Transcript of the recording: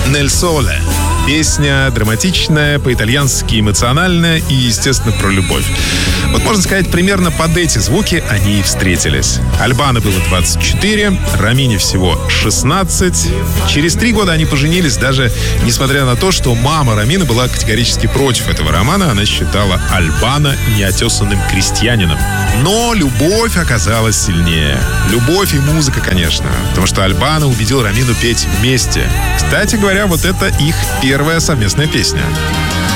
«Нель Соле». Песня драматичная, по-итальянски эмоциональная и, естественно, про любовь. Вот, можно сказать, примерно под эти звуки они и встретились. Альбано было 24, Ромине всего 16. Через 3 года они поженились, даже несмотря на то, что мама Ромины была категорически против этого романа. Она считала Альбано неотесанным крестьянином. Но любовь оказалась сильнее. Любовь и музыка, конечно. Потому что Альбано убедил Ромину петь вместе. Кстати говоря, вот это их первая совместная песня.